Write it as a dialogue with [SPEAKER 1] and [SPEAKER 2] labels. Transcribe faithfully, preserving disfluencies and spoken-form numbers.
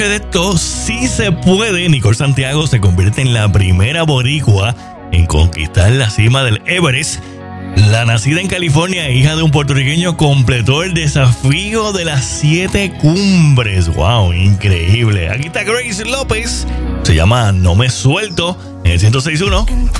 [SPEAKER 1] De esto sí se puede. Nicole Santiago se convierte en la primera boricua en conquistar la cima del Everest. La nacida en California, hija de un puertorriqueño, completó el desafío de las siete cumbres. ¡Wow! Increíble. Aquí está Grace López. Se llama No Me Suelto en el ciento seis punto uno.